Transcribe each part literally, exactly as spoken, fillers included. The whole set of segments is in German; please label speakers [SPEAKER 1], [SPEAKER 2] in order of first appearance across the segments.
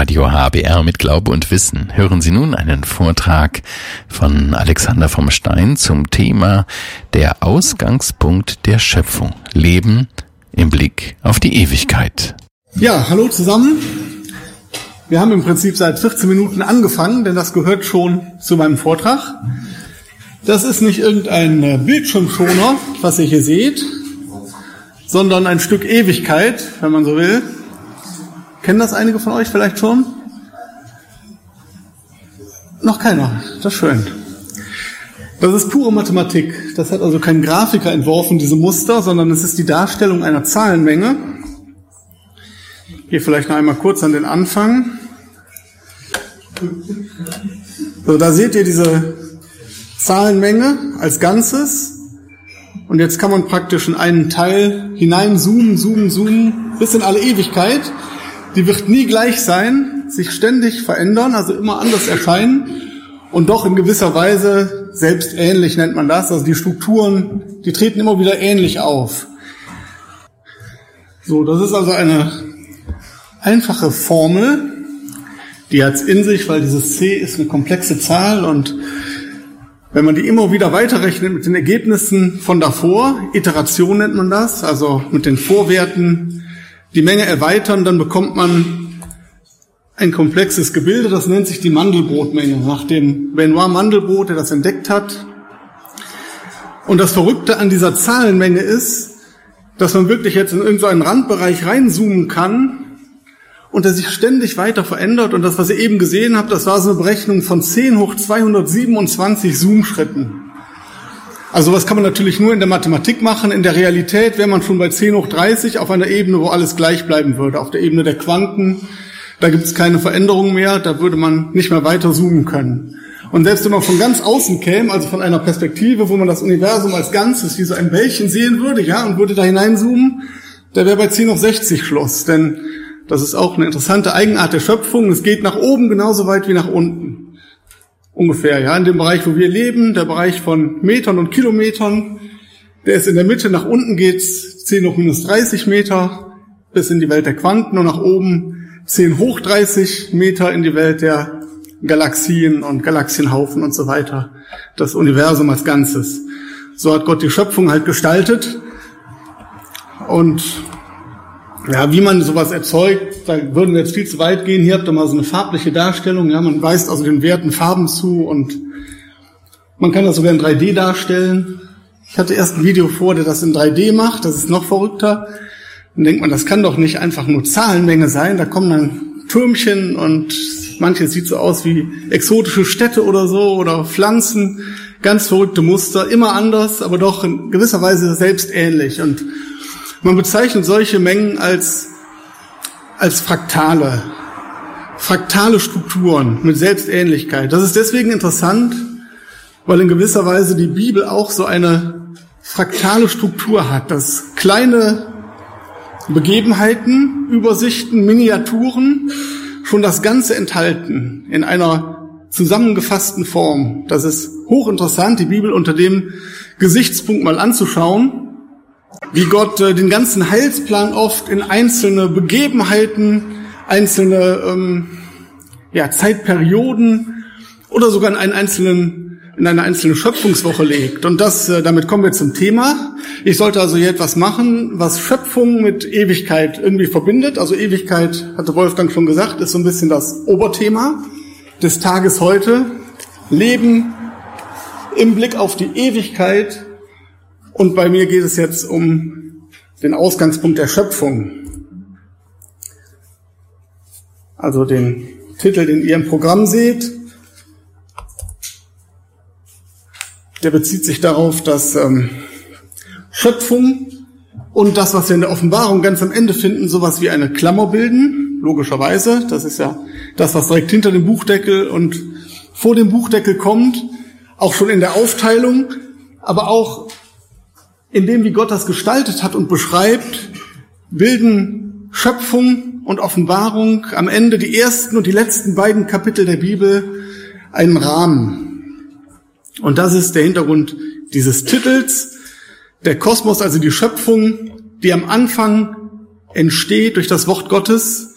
[SPEAKER 1] Radio H B R mit Glaube und Wissen hören Sie nun einen Vortrag von Alexander vom Stein zum Thema der Ausgangspunkt der Schöpfung. Leben im Blick auf die Ewigkeit.
[SPEAKER 2] Ja, hallo zusammen. Wir haben im Prinzip seit vierzehn Minuten angefangen, denn das gehört schon zu meinem Vortrag. Das ist nicht irgendein Bildschirmschoner, was ihr hier seht, sondern ein Stück Ewigkeit, wenn man so will. Kennen das einige von euch vielleicht schon? Noch keiner, das ist schön. Das ist pure Mathematik. Das hat also kein Grafiker entworfen, diese Muster, sondern es ist die Darstellung einer Zahlenmenge. Hier vielleicht noch einmal kurz an den Anfang. So, da seht ihr diese Zahlenmenge als Ganzes. Und jetzt kann man praktisch in einen Teil hineinzoomen, zoomen, zoomen, bis in alle Ewigkeit. Die wird nie gleich sein, sich ständig verändern, also immer anders erscheinen und doch in gewisser Weise selbstähnlich nennt man das. Also die Strukturen, die treten immer wieder ähnlich auf. So, das ist also eine einfache Formel, die hat es in sich, weil dieses c ist eine komplexe Zahl und wenn man die immer wieder weiterrechnet mit den Ergebnissen von davor, Iteration nennt man das, also mit den Vorwerten, die Menge erweitern, dann bekommt man ein komplexes Gebilde, das nennt sich die Mandelbrotmenge, nach dem Benoit Mandelbrot, der das entdeckt hat. Und das Verrückte an dieser Zahlenmenge ist, dass man wirklich jetzt in irgendeinen Randbereich reinzoomen kann und der sich ständig weiter verändert. Und das, was ihr eben gesehen habt, das war so eine Berechnung von zehn hoch zweihundertsiebenundzwanzig Zoomschritten. Also was kann man natürlich nur in der Mathematik machen. In der Realität wäre man schon bei zehn hoch dreißig auf einer Ebene, wo alles gleich bleiben würde. Auf der Ebene der Quanten, da gibt es keine Veränderung mehr, da würde man nicht mehr weiter zoomen können. Und selbst wenn man von ganz außen käme, also von einer Perspektive, wo man das Universum als Ganzes wie so ein Bällchen sehen würde, ja, und würde da hineinzoomen, da wäre bei zehn hoch sechzig Schluss. Denn das ist auch eine interessante Eigenart der Schöpfung. Es geht nach oben genauso weit wie nach unten. Ungefähr, ja, in dem Bereich, wo wir leben, der Bereich von Metern und Kilometern, der ist in der Mitte, nach unten geht's zehn hoch minus dreißig Meter bis in die Welt der Quanten und nach oben zehn hoch dreißig Meter in die Welt der Galaxien und Galaxienhaufen und so weiter. Das Universum als Ganzes. So hat Gott die Schöpfung halt gestaltet. Und ja, wie man sowas erzeugt, da würden wir jetzt viel zu weit gehen. Hier habt ihr mal so eine farbliche Darstellung. Ja, man weist also den Werten Farben zu und man kann das sogar in drei D darstellen. Ich hatte erst ein Video vor, der das in drei D macht. Das ist noch verrückter. Dann denkt man, das kann doch nicht einfach nur Zahlenmenge sein. Da kommen dann Türmchen und manches sieht so aus wie exotische Städte oder so oder Pflanzen. Ganz verrückte Muster, immer anders, aber doch in gewisser Weise selbstähnlich. Und man bezeichnet solche Mengen als, als Fraktale, fraktale Strukturen mit Selbstähnlichkeit. Das ist deswegen interessant, weil in gewisser Weise die Bibel auch so eine fraktale Struktur hat, dass kleine Begebenheiten, Übersichten, Miniaturen schon das Ganze enthalten in einer zusammengefassten Form. Das ist hochinteressant, die Bibel unter dem Gesichtspunkt mal anzuschauen, wie Gott äh, den ganzen Heilsplan oft in einzelne Begebenheiten, einzelne ähm, ja, Zeitperioden oder sogar in einen einzelnen, in eine einzelne Schöpfungswoche legt. Und das, äh, damit kommen wir zum Thema. Ich sollte also hier etwas machen, was Schöpfung mit Ewigkeit irgendwie verbindet. Also Ewigkeit, hatte Wolfgang schon gesagt, ist so ein bisschen das Oberthema des Tages heute. Leben im Blick auf die Ewigkeit. Und bei mir geht es jetzt um den Ausgangspunkt der Schöpfung. Also den Titel, den ihr im Programm seht, der bezieht sich darauf, dass ähm, Schöpfung und das, was wir in der Offenbarung ganz am Ende finden, sowas wie eine Klammer bilden, logischerweise. Das ist ja das, was direkt hinter dem Buchdeckel und vor dem Buchdeckel kommt, auch schon in der Aufteilung, aber auch in dem, wie Gott das gestaltet hat und beschreibt, bilden Schöpfung und Offenbarung am Ende die ersten und die letzten beiden Kapitel der Bibel einen Rahmen. Und das ist der Hintergrund dieses Titels. Der Kosmos, also die Schöpfung, die am Anfang entsteht durch das Wort Gottes,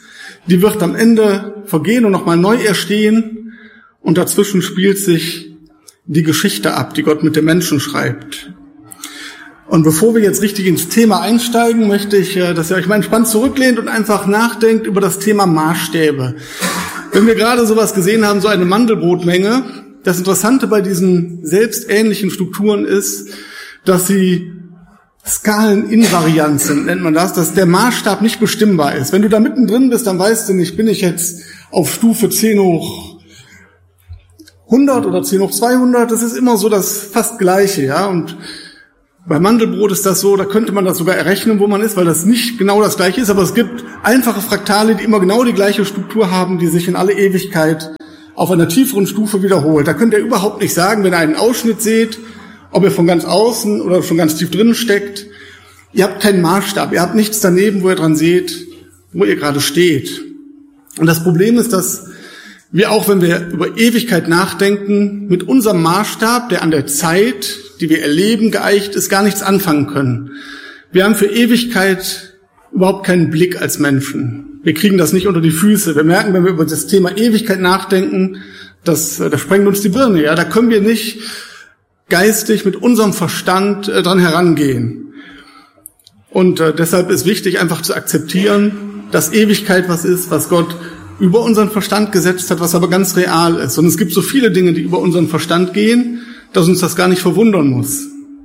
[SPEAKER 2] die wird am Ende vergehen und nochmal neu erstehen. Und dazwischen spielt sich die Geschichte ab, die Gott mit dem Menschen schreibt. Und bevor wir jetzt richtig ins Thema einsteigen, möchte ich, dass ihr euch mal entspannt zurücklehnt und einfach nachdenkt über das Thema Maßstäbe. Wenn wir gerade sowas gesehen haben, so eine Mandelbrotmenge, das Interessante bei diesen selbstähnlichen Strukturen ist, dass sie skaleninvariant sind, nennt man das, dass der Maßstab nicht bestimmbar ist. Wenn du da mittendrin bist, dann weißt du nicht, bin ich jetzt auf Stufe zehn hoch hundert oder zehn hoch zweihundert, das ist immer so das fast Gleiche, ja, und bei Mandelbrot ist das so, da könnte man das sogar errechnen, wo man ist, weil das nicht genau das Gleiche ist, aber es gibt einfache Fraktale, die immer genau die gleiche Struktur haben, die sich in alle Ewigkeit auf einer tieferen Stufe wiederholt. Da könnt ihr überhaupt nicht sagen, wenn ihr einen Ausschnitt seht, ob ihr von ganz außen oder schon ganz tief drinnen steckt. Ihr habt keinen Maßstab, ihr habt nichts daneben, wo ihr dran seht, wo ihr gerade steht. Und das Problem ist, dass wir auch, wenn wir über Ewigkeit nachdenken, mit unserem Maßstab, der an der Zeit, die wir erleben, geeicht ist, gar nichts anfangen können. Wir haben für Ewigkeit überhaupt keinen Blick als Menschen. Wir kriegen das nicht unter die Füße. Wir merken, wenn wir über das Thema Ewigkeit nachdenken, dass, da sprengt uns die Birne. Ja, da können wir nicht geistig mit unserem Verstand äh, dran herangehen. Und äh, deshalb ist wichtig, einfach zu akzeptieren, dass Ewigkeit was ist, was Gott über unseren Verstand gesetzt hat, was aber ganz real ist. Und es gibt so viele Dinge, die über unseren Verstand gehen, dass uns das gar nicht verwundern muss.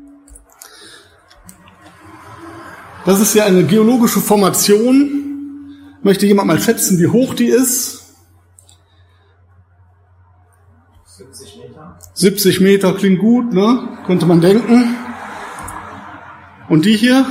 [SPEAKER 2] Das ist ja eine geologische Formation. Möchte jemand mal schätzen, wie hoch die ist?
[SPEAKER 3] siebzig Meter.
[SPEAKER 2] siebzig Meter klingt gut, ne? Könnte man denken. Und die hier?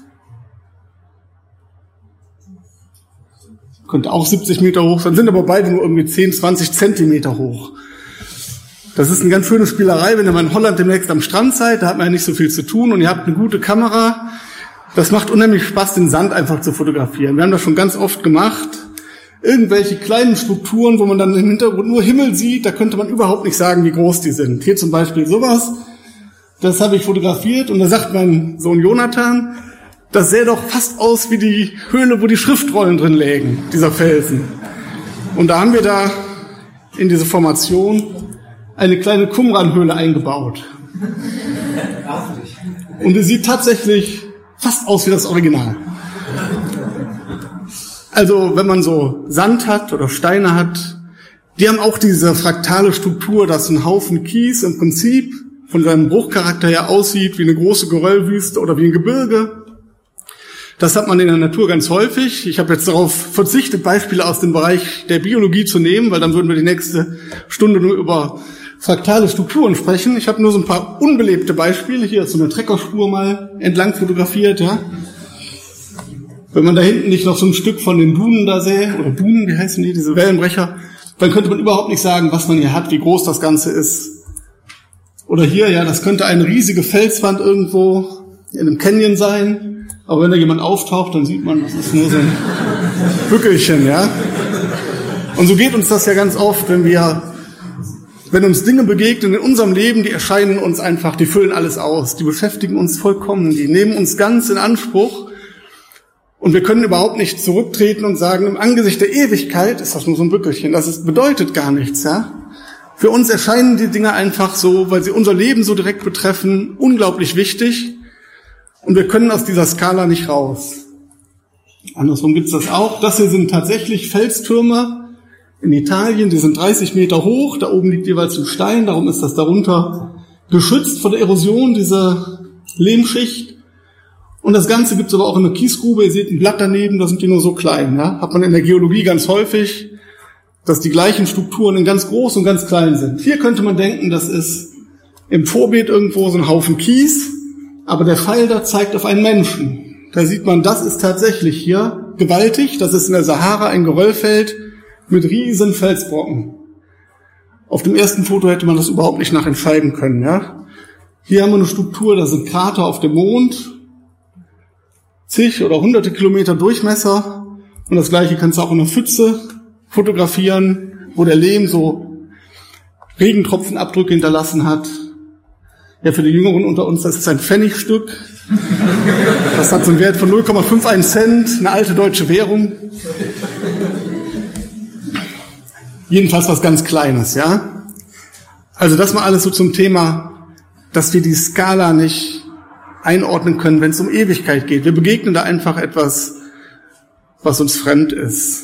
[SPEAKER 2] Könnte auch siebzig Meter hoch sein, sind aber beide nur irgendwie zehn, zwanzig Zentimeter hoch. Das ist eine ganz schöne Spielerei, wenn ihr mal in Holland demnächst am Strand seid, da hat man ja nicht so viel zu tun und ihr habt eine gute Kamera. Das macht unheimlich Spaß, den Sand einfach zu fotografieren. Wir haben das schon ganz oft gemacht. Irgendwelche kleinen Strukturen, wo man dann im Hintergrund nur Himmel sieht, da könnte man überhaupt nicht sagen, wie groß die sind. Hier zum Beispiel sowas, das habe ich fotografiert und da sagt mein Sohn Jonathan, das sähe doch fast aus wie die Höhle, wo die Schriftrollen drin lägen, dieser Felsen. Und da haben wir da in diese Formation eine kleine Qumran-Höhle eingebaut. Und die sieht tatsächlich fast aus wie das Original. Also wenn man so Sand hat oder Steine hat, die haben auch diese fraktale Struktur, dass ein Haufen Kies im Prinzip von seinem Bruchcharakter her aussieht wie eine große Geröllwüste oder wie ein Gebirge. Das hat man in der Natur ganz häufig. Ich habe jetzt darauf verzichtet, Beispiele aus dem Bereich der Biologie zu nehmen, weil dann würden wir die nächste Stunde nur über fraktale Strukturen sprechen. Ich habe nur so ein paar unbelebte Beispiele. Hier ist so eine Treckerspur mal entlang fotografiert. Ja. Wenn man da hinten nicht noch so ein Stück von den Dunen da sähe, oder Dunen, wie heißen die, diese Wellenbrecher, dann könnte man überhaupt nicht sagen, was man hier hat, wie groß das Ganze ist. Oder hier, ja, das könnte eine riesige Felswand irgendwo in einem Canyon sein. Aber wenn da jemand auftaucht, dann sieht man, das ist nur so ein Bückelchen, ja. Und so geht uns das ja ganz oft, wenn wir, wenn uns Dinge begegnen in unserem Leben, die erscheinen uns einfach, die füllen alles aus, die beschäftigen uns vollkommen, die nehmen uns ganz in Anspruch und wir können überhaupt nicht zurücktreten und sagen, im Angesicht der Ewigkeit ist das nur so ein Bückelchen, das ist, bedeutet gar nichts, ja. Für uns erscheinen die Dinge einfach so, weil sie unser Leben so direkt betreffen, unglaublich wichtig. Und wir können aus dieser Skala nicht raus. Andersrum gibt's das auch. Das hier sind tatsächlich Felstürme in Italien, die sind dreißig Meter hoch. Da oben liegt jeweils ein Stein, darum ist das darunter geschützt vor der Erosion, diese Lehmschicht. Und das Ganze gibt's aber auch in der Kiesgrube. Ihr seht ein Blatt daneben, da sind die nur so klein. Ja? Hat man in der Geologie ganz häufig, dass die gleichen Strukturen in ganz groß und ganz klein sind. Hier könnte man denken, das ist im Vorbeet irgendwo so ein Haufen Kies. Aber der Pfeil da zeigt auf einen Menschen. Da sieht man, das ist tatsächlich hier gewaltig. Das ist in der Sahara ein Geröllfeld mit riesen Felsbrocken. Auf dem ersten Foto hätte man das überhaupt nicht nachentscheiden können. Ja? Hier haben wir eine Struktur, da sind Krater auf dem Mond, zig oder hunderte Kilometer Durchmesser. Und das Gleiche kannst du auch in einer Pfütze fotografieren, wo der Lehm so Regentropfenabdrücke hinterlassen hat. Ja, für die Jüngeren unter uns, das ist ein Pfennigstück. Das hat so einen Wert von null Komma einundfünfzig Cent, eine alte deutsche Währung. Jedenfalls was ganz Kleines, ja. Also das mal alles so zum Thema, dass wir die Skala nicht einordnen können, wenn es um Ewigkeit geht. Wir begegnen da einfach etwas, was uns fremd ist.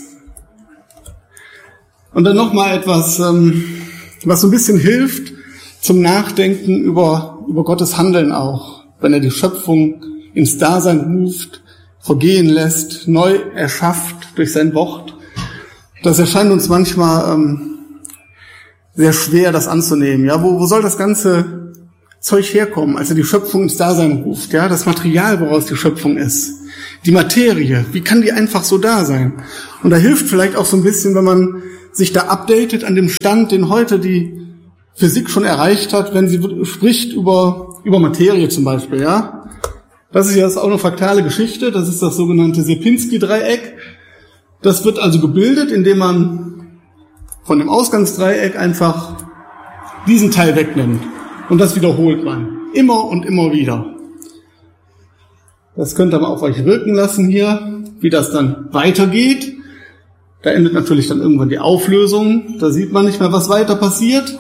[SPEAKER 2] Und dann nochmal etwas, ähm, was so ein bisschen hilft zum Nachdenken über, über Gottes Handeln auch. Wenn er die Schöpfung ins Dasein ruft, vergehen lässt, neu erschafft durch sein Wort. Das erscheint uns manchmal ähm, sehr schwer, das anzunehmen. Ja, wo, wo soll das ganze Zeug herkommen, als er die Schöpfung ins Dasein ruft? Ja, das Material, woraus die Schöpfung ist. Die Materie, wie kann die einfach so da sein? Und da hilft vielleicht auch so ein bisschen, wenn man sich da updatet an dem Stand, den heute die Physik schon erreicht hat, wenn sie spricht über, über Materie zum Beispiel, ja. Das ist ja auch eine fraktale Geschichte, das ist das sogenannte Sierpinski-Dreieck. Das wird also gebildet, indem man von dem Ausgangsdreieck einfach diesen Teil wegnimmt. Und das wiederholt man. Immer und immer wieder. Das könnt ihr mal auf euch wirken lassen hier, wie das dann weitergeht. Da endet natürlich dann irgendwann die Auflösung. Da sieht man nicht mehr, was weiter passiert.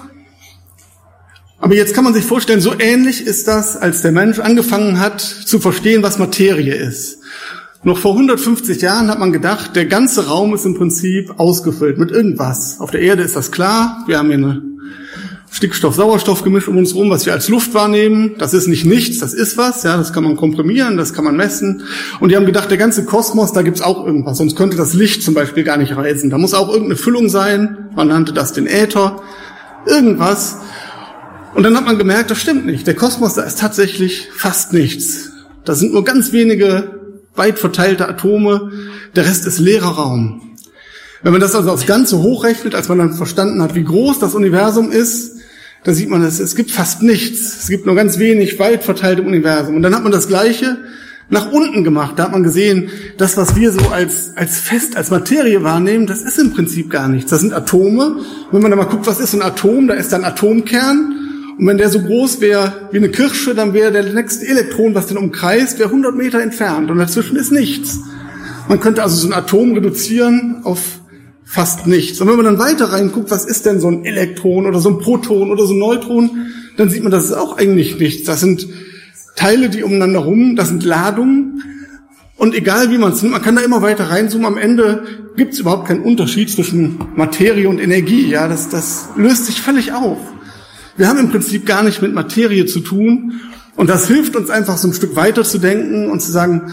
[SPEAKER 2] Aber jetzt kann man sich vorstellen, so ähnlich ist das, als der Mensch angefangen hat zu verstehen, was Materie ist. Noch vor hundertfünfzig Jahren hat man gedacht, der ganze Raum ist im Prinzip ausgefüllt mit irgendwas. Auf der Erde ist das klar. Wir haben hier eine Stickstoff-Sauerstoff-Gemisch um uns rum, was wir als Luft wahrnehmen. Das ist nicht nichts, das ist was. Ja, das kann man komprimieren, das kann man messen. Und die haben gedacht, der ganze Kosmos, da gibt's auch irgendwas. Sonst könnte das Licht zum Beispiel gar nicht reisen. Da muss auch irgendeine Füllung sein. Man nannte das den Äther. Irgendwas. Und dann hat man gemerkt, das stimmt nicht. Der Kosmos, da ist tatsächlich fast nichts. Da sind nur ganz wenige weit verteilte Atome. Der Rest ist leerer Raum. Wenn man das also aufs Ganze hochrechnet, als man dann verstanden hat, wie groß das Universum ist, da sieht man, es, es gibt fast nichts. Es gibt nur ganz wenig weit verteilt im Universum. Und dann hat man das Gleiche nach unten gemacht. Da hat man gesehen, das, was wir so als, als fest, als Materie wahrnehmen, das ist im Prinzip gar nichts. Das sind Atome. Wenn man da mal guckt, was ist ein Atom, da ist da ein Atomkern. Und wenn der so groß wäre wie eine Kirsche, dann wäre der nächste Elektron, was den umkreist, wäre hundert Meter entfernt. Und dazwischen ist nichts. Man könnte also so ein Atom reduzieren auf fast nichts. Und wenn man dann weiter reinguckt, was ist denn so ein Elektron oder so ein Proton oder so ein Neutron, dann sieht man, das ist auch eigentlich nichts. Das sind Teile, die umeinander rum, das sind Ladungen. Und egal wie man es nimmt, man kann da immer weiter reinzoomen. Am Ende gibt es überhaupt keinen Unterschied zwischen Materie und Energie. Ja, das, das löst sich völlig auf. Wir haben im Prinzip gar nicht mit Materie zu tun. Und das hilft uns einfach so ein Stück weiter zu denken und zu sagen,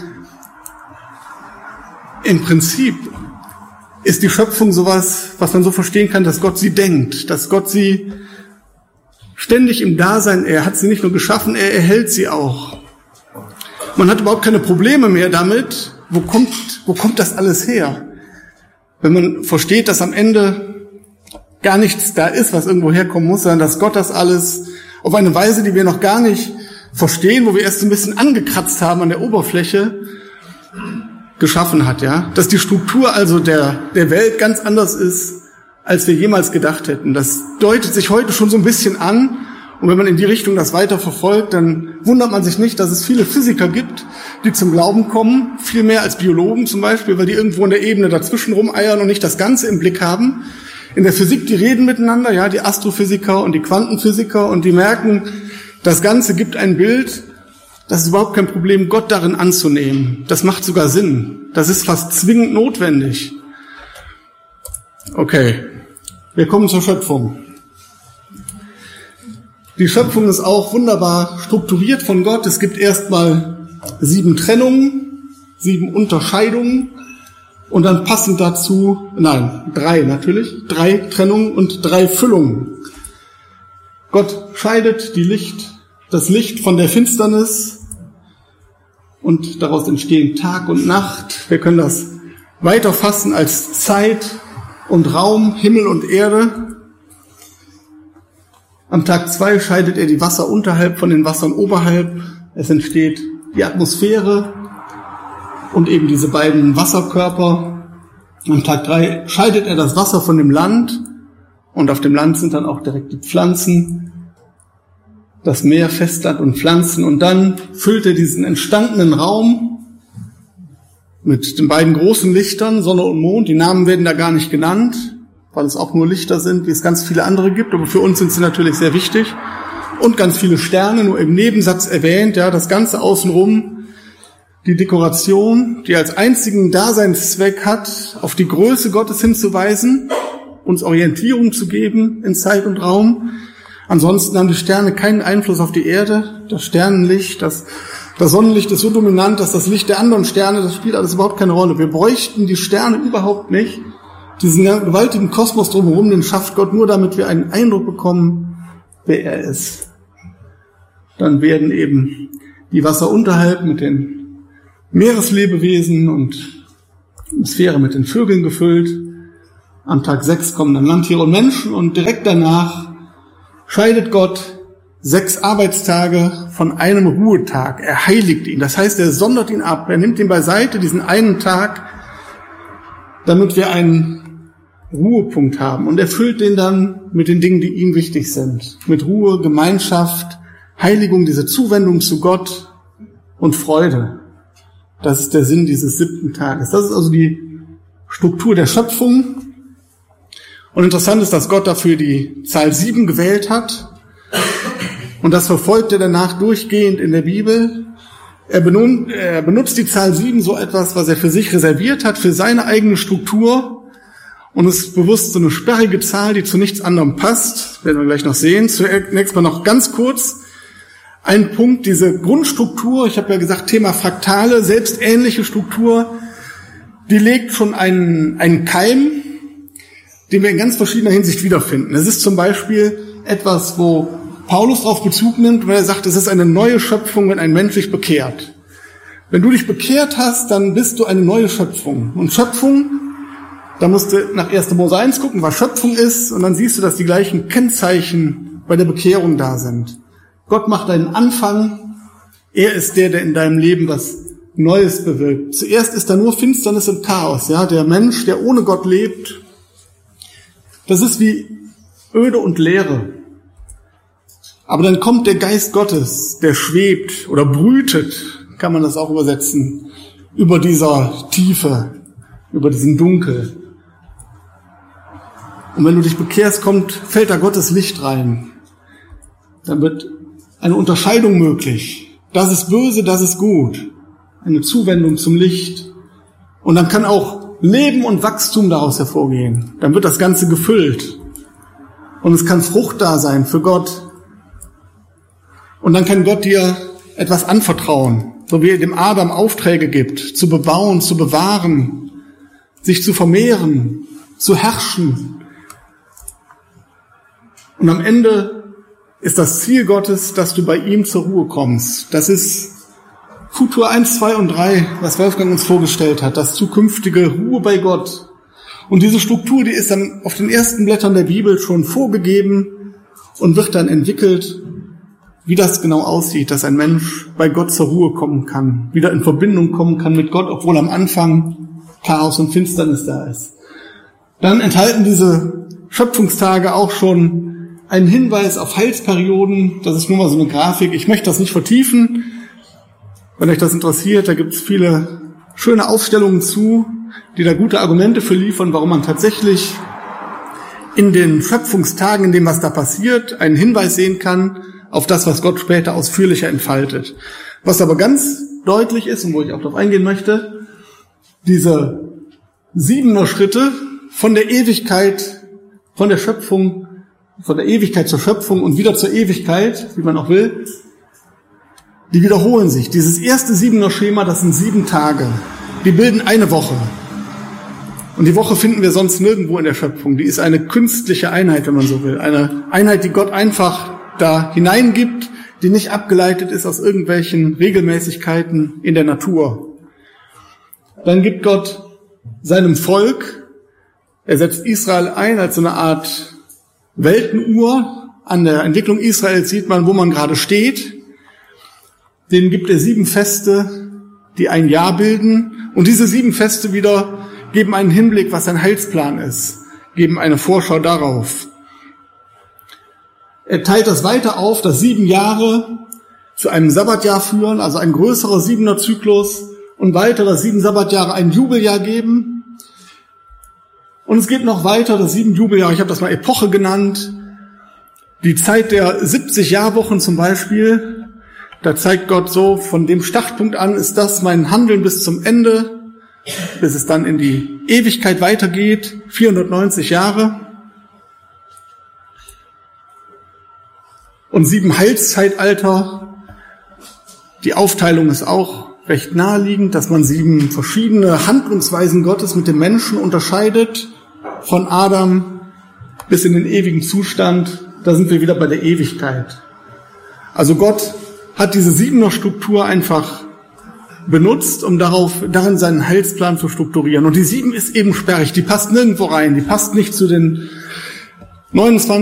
[SPEAKER 2] im Prinzip ist die Schöpfung sowas, was man so verstehen kann, dass Gott sie denkt, dass Gott sie ständig im Dasein, er hat sie nicht nur geschaffen, er erhält sie auch. Man hat überhaupt keine Probleme mehr damit, wo kommt, wo kommt das alles her? Wenn man versteht, dass am Ende gar nichts da ist, was irgendwo herkommen muss, sondern dass Gott das alles auf eine Weise, die wir noch gar nicht verstehen, wo wir erst ein bisschen angekratzt haben an der Oberfläche, geschaffen hat, ja, dass die Struktur also der der Welt ganz anders ist, als wir jemals gedacht hätten. Das deutet sich heute schon so ein bisschen an, und wenn man in die Richtung das weiter verfolgt, dann wundert man sich nicht, dass es viele Physiker gibt, die zum Glauben kommen, viel mehr als Biologen zum Beispiel, weil die irgendwo in der Ebene dazwischen rumeiern und nicht das Ganze im Blick haben. In der Physik, die reden miteinander, ja, die Astrophysiker und die Quantenphysiker, und die merken, das Ganze gibt ein Bild. Das ist überhaupt kein Problem, Gott darin anzunehmen. Das macht sogar Sinn. Das ist fast zwingend notwendig. Okay, wir kommen zur Schöpfung. Die Schöpfung ist auch wunderbar strukturiert von Gott. Es gibt erstmal sieben Trennungen, sieben Unterscheidungen und dann passend dazu, nein, drei natürlich, drei Trennungen und drei Füllungen. Gott scheidet die Licht, das Licht von der Finsternis, und daraus entstehen Tag und Nacht. Wir können das weiter fassen als Zeit und Raum, Himmel und Erde. Am Tag zwei scheidet er die Wasser unterhalb von den Wassern oberhalb. Es entsteht die Atmosphäre und eben diese beiden Wasserkörper. Am Tag drei scheidet er das Wasser von dem Land, und auf dem Land sind dann auch direkt die Pflanzen, das Meer, Festland und Pflanzen, und dann füllt er diesen entstandenen Raum mit den beiden großen Lichtern, Sonne und Mond. Die Namen werden da gar nicht genannt, weil es auch nur Lichter sind, wie es ganz viele andere gibt, aber für uns sind sie natürlich sehr wichtig. Und ganz viele Sterne, nur im Nebensatz erwähnt, ja, das Ganze außenrum, die Dekoration, die als einzigen Daseinszweck hat, auf die Größe Gottes hinzuweisen, uns Orientierung zu geben in Zeit und Raum. Ansonsten haben die Sterne keinen Einfluss auf die Erde. Das Sternenlicht, das, das Sonnenlicht ist so dominant, dass das Licht der anderen Sterne, das spielt alles überhaupt keine Rolle. Wir bräuchten die Sterne überhaupt nicht. Diesen gewaltigen Kosmos drumherum, den schafft Gott nur, damit wir einen Eindruck bekommen, wer er ist. Dann werden eben die Wasser unterhalb mit den Meereslebewesen und die Sphäre mit den Vögeln gefüllt. Am Tag sechs kommen dann Landtiere und Menschen und direkt danach scheidet Gott sechs Arbeitstage von einem Ruhetag. Er heiligt ihn. Das heißt, er sondert ihn ab. Er nimmt ihn beiseite, diesen einen Tag, damit wir einen Ruhepunkt haben. Und er füllt den dann mit den Dingen, die ihm wichtig sind. Mit Ruhe, Gemeinschaft, Heiligung, diese Zuwendung zu Gott und Freude. Das ist der Sinn dieses siebten Tages. Das ist also die Struktur der Schöpfung. Und interessant ist, dass Gott dafür die Zahl sieben gewählt hat. Und das verfolgt er danach durchgehend in der Bibel. Er benutzt, er benutzt die Zahl sieben so etwas, was er für sich reserviert hat, für seine eigene Struktur. Und es ist bewusst so eine sperrige Zahl, die zu nichts anderem passt. Das werden wir gleich noch sehen. Zunächst mal noch ganz kurz ein Punkt, diese Grundstruktur. Ich habe ja gesagt, Thema Fraktale, selbstähnliche Struktur. Die legt schon einen, einen Keim, den wir in ganz verschiedener Hinsicht wiederfinden. Es ist zum Beispiel etwas, wo Paulus darauf Bezug nimmt, weil er sagt, es ist eine neue Schöpfung, wenn ein Mensch sich bekehrt. Wenn du dich bekehrt hast, dann bist du eine neue Schöpfung. Und Schöpfung, da musst du nach erster Mose eins gucken, was Schöpfung ist, und dann siehst du, dass die gleichen Kennzeichen bei der Bekehrung da sind. Gott macht einen Anfang. Er ist der, der in deinem Leben was Neues bewirkt. Zuerst ist da nur Finsternis und Chaos. Ja, der Mensch, der ohne Gott lebt, das ist wie Öde und Leere. Aber dann kommt der Geist Gottes, der schwebt oder brütet, kann man das auch übersetzen, über dieser Tiefe, über diesen Dunkel. Und wenn du dich bekehrst, kommt, fällt da Gottes Licht rein. Dann wird eine Unterscheidung möglich. Das ist böse, das ist gut. Eine Zuwendung zum Licht. Und dann kann auch Leben und Wachstum daraus hervorgehen. Dann wird das Ganze gefüllt. Und es kann Frucht da sein für Gott. Und dann kann Gott dir etwas anvertrauen, so wie er dem Adam Aufträge gibt, zu bebauen, zu bewahren, sich zu vermehren, zu herrschen. Und am Ende ist das Ziel Gottes, dass du bei ihm zur Ruhe kommst. Das ist Futur eins, zwei und drei, was Wolfgang uns vorgestellt hat, das zukünftige Ruhe bei Gott. Und diese Struktur, die ist dann auf den ersten Blättern der Bibel schon vorgegeben und wird dann entwickelt, wie das genau aussieht, dass ein Mensch bei Gott zur Ruhe kommen kann, wieder in Verbindung kommen kann mit Gott, obwohl am Anfang Chaos und Finsternis da ist. Dann enthalten diese Schöpfungstage auch schon einen Hinweis auf Heilsperioden. Das ist nur mal so eine Grafik. Ich möchte das nicht vertiefen. Wenn euch das interessiert, da gibt es viele schöne Aufstellungen zu, die da gute Argumente für liefern, warum man tatsächlich in den Schöpfungstagen, in dem, was da passiert, einen Hinweis sehen kann auf das, was Gott später ausführlicher entfaltet. Was aber ganz deutlich ist und wo ich auch darauf eingehen möchte, diese siebener Schritte von der Ewigkeit, von der Schöpfung, von der Ewigkeit zur Schöpfung und wieder zur Ewigkeit, wie man auch will, die wiederholen sich. Dieses erste siebener Schema, das sind sieben Tage. Die bilden eine Woche. Und die Woche finden wir sonst nirgendwo in der Schöpfung. Die ist eine künstliche Einheit, wenn man so will. Eine Einheit, die Gott einfach da hineingibt, die nicht abgeleitet ist aus irgendwelchen Regelmäßigkeiten in der Natur. Dann gibt Gott seinem Volk, er setzt Israel ein als so eine Art Weltenuhr. An der Entwicklung Israels sieht man, wo man gerade steht. Denen gibt er sieben Feste, die ein Jahr bilden. Und diese sieben Feste wieder geben einen Hinblick, was sein Heilsplan ist, geben eine Vorschau darauf. Er teilt das weiter auf, dass sieben Jahre zu einem Sabbatjahr führen, also ein größerer siebener Zyklus, und weiter, dass sieben Sabbatjahre ein Jubeljahr geben. Und es geht noch weiter, das sieben Jubeljahre, ich habe das mal Epoche genannt. Die Zeit der siebzig Jahrwochen zum Beispiel, da zeigt Gott so, von dem Startpunkt an ist das mein Handeln bis zum Ende, bis es dann in die Ewigkeit weitergeht, vierhundertneunzig Jahre. Und sieben Heilszeitalter, die Aufteilung ist auch recht naheliegend, dass man sieben verschiedene Handlungsweisen Gottes mit dem Menschen unterscheidet, von Adam bis in den ewigen Zustand. Da sind wir wieder bei der Ewigkeit. Also Gott hat diese siebener Struktur einfach benutzt, um darauf, darin seinen Heilsplan zu strukturieren. Und die sieben ist eben sperrig, die passt nirgendwo rein, die passt nicht zu den neunundzwanzig